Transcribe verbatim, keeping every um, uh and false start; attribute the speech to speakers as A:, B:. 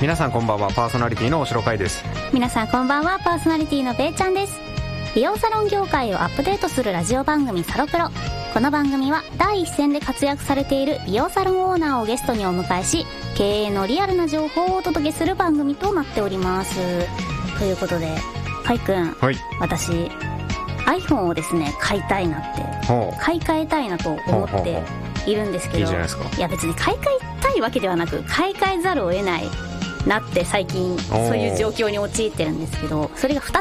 A: 皆さんこんばんは、パーソナリティの大城海です。
B: 皆さんこんばんは、パーソナリティのべいちゃんです。美容サロン業界をアップデートするラジオ番組サロプロ。この番組は第一線で活躍されている美容サロンオーナーをゲストにお迎えし、経営のリアルな情報をお届けする番組となっております。ということで、海くん、
A: はい、私
B: iPhone をですね買いたいなって買い替えたいなと思っているんですけど、
A: いいじゃないですか。
B: いや別に買い替えたいわけではなく、買い替えざるを得ないなって最近そういう状況に陥ってるんですけど、それがふた